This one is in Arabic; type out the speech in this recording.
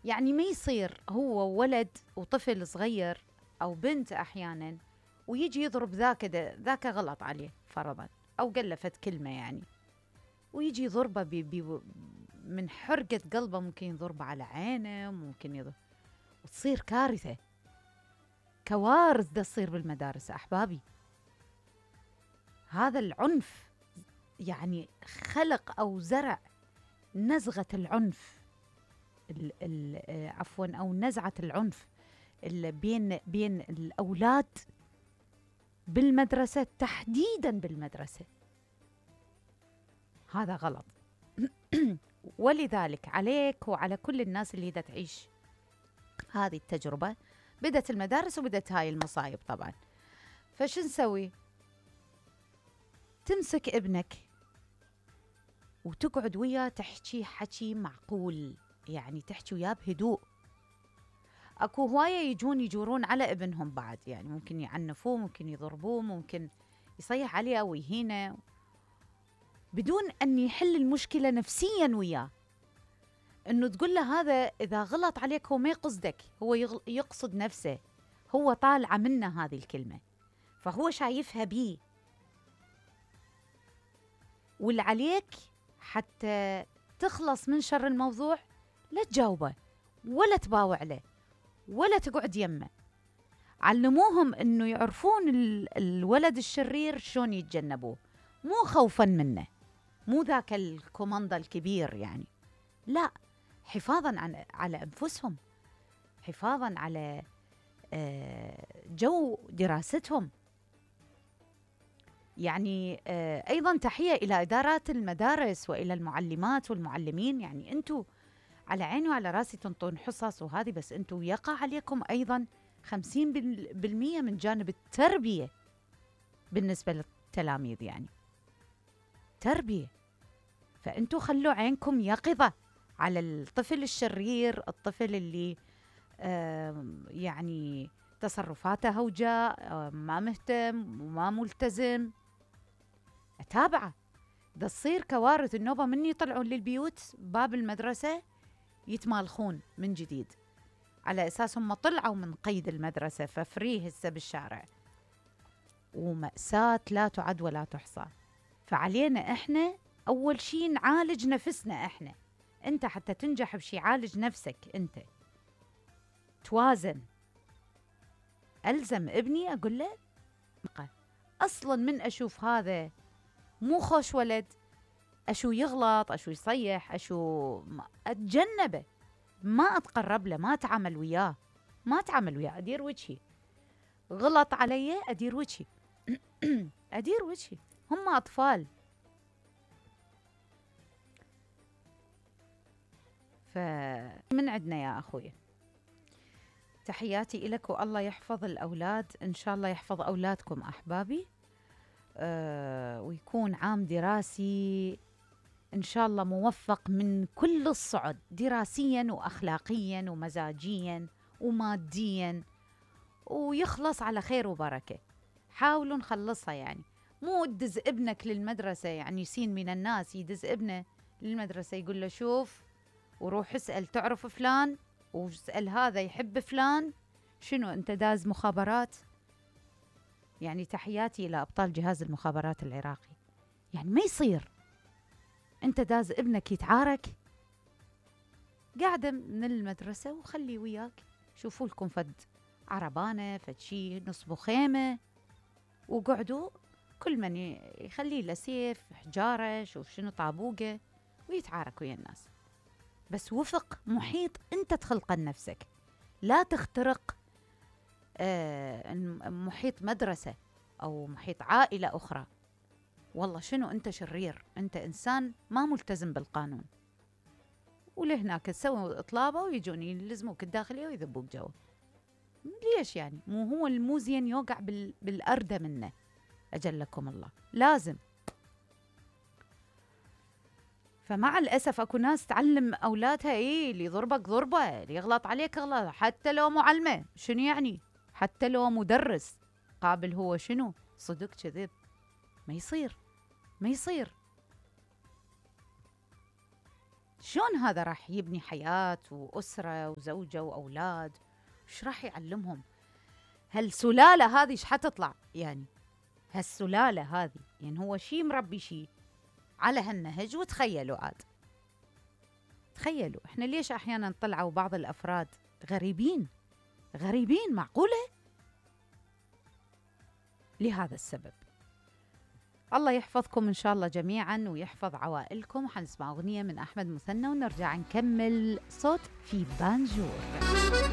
يعني ما يصير هو ولد وطفل صغير أو بنت أحيانا ويجي يضرب ذاك غلط عليه فرضا، أو قلفت كلمة يعني، ويجي يضربه من حرقة قلبه، ممكن يضربه على عينه، ممكن يضرب، وتصير كارثة، كوارث ده تصير بالمدارس أحبابي. هذا العنف يعني خلق أو زرع نزغة العنف، عفوا، أو نزعة العنف بين الأولاد بالمدرسة، تحديدا بالمدرسة. هذا غلط. ولذلك عليك وعلى كل الناس اللي دا تعيش هذه التجربة، بدت المدارس وبدت هاي المصايب طبعا. فشو نسوي؟ تمسك ابنك وتقعد وياه تحكي حكي معقول، يعني تحكي وياه بهدوء. اكو هواية يجورون على ابنهم بعد، يعني ممكن يعنفوه، ممكن يضربوه، ممكن يصيح عليه او يهينه، بدون ان يحل المشكلة نفسيا وياه. انه تقول له هذا اذا غلط عليك هو ما يقصدك، هو يقصد نفسه، هو طالعة منه هذه الكلمة، فهو شايفها بيه. واللي عليك حتى تخلص من شر الموضوع، لا تجاوبه ولا تباوع له ولا تقعد يمه. علموهم انه يعرفون الولد الشرير شلون يتجنبوه، مو خوفا منه، مو ذاك الكوماندا الكبير يعني، لا، حفاظا على انفسهم، حفاظا على جو دراستهم. يعني ايضا تحيه الى ادارات المدارس والى المعلمات والمعلمين، يعني انتم على عيني وعلى راسي تنطون حصص وهذه، بس انتم يقع عليكم ايضا 50% من جانب التربيه بالنسبه للتلاميذ، يعني تربيه. فانتم خلوا عينكم يقظه على الطفل الشرير، الطفل اللي يعني تصرفاته هوجاء، ما مهتم وما ملتزم، أتابعه. ده تصير كوارث النوبة من يطلعون للبيوت باب المدرسة يتمالخون من جديد، على أساس هم طلعوا من قيد المدرسة ففريه هسه بالشارع، ومأساة لا تعد ولا تحصى. فعلينا إحنا أول شي نعالج نفسنا إحنا. أنت حتى تنجح بشي عالج نفسك أنت، توازن. ألزم ابني أقول له أصلا من أشوف هذا مو خوش ولد، أشو يغلط، أشو يصيح، أتجنبه، ما أتقرب له، ما أتعامل وياه، أدير وجهي. غلط علي أدير وجهي. أدير وجهي، هم أطفال. فمن عندنا يا أخوي، تحياتي إلك، والله يحفظ الأولاد، إن شاء الله يحفظ أولادكم أحبابي، ويكون عام دراسي إن شاء الله موفق من كل الصعد، دراسيا وأخلاقيا ومزاجيا وماديا، ويخلص على خير وبركة. حاولوا نخلصها، يعني مو تدز ابنك للمدرسة، يعني يسين من الناس يدز ابنه للمدرسة يقول له شوف وروح اسأل تعرف فلان، واسأل هذا يحب فلان، شنو أنت داز مخابرات؟ يعني تحياتي إلى أبطال جهاز المخابرات العراقي، يعني ما يصير أنت داز ابنك يتعارك، قاعدة من المدرسة وخلي وياك شوفوا لكم فد عربانة، فد شي، نصبوا خيمة وقعدوا، كل من يخلي له سيف، حجارة، شوف شنو طابوقة، ويتعارك ويا الناس. بس وفق محيط أنت تخلقه لنفسك، لا تخترق محيط مدرسة أو محيط عائلة أخرى. والله شنو أنت شرير، أنت إنسان ما ملتزم بالقانون، ولهناك تسوي إطلابة ويجون يلزموك الداخلية ويذبوك جوا. ليش يعني؟ مو هو الموزين يوقع بالأردة منه، أجلكم الله، لازم. فمع الأسف أكو ناس تعلم أولادها اللي يضربك ضربة، اللي يغلط عليك غلط، حتى لو معلمة، شنو يعني؟ حتى لو مدرس قابل، هو شنو؟ صدق كذب؟ ما يصير، ما يصير. شلون هذا راح يبني حياة وأسرة وزوجة وأولاد؟ وش راح يعلمهم؟ هالسلالة هذه ايش حتطلع يعني؟ هالسلالة هذه يعني هو شي مربي شي على هالنهج. وتخيلوا عاد، تخيلوا احنا ليش احيانا طلعوا بعض الافراد غريبين، غريبين معقولة؟ لهذا السبب. الله يحفظكم إن شاء الله جميعا ويحفظ عوائلكم. حنسمع أغنية من أحمد مثنى ونرجع نكمل صوت في بانجور.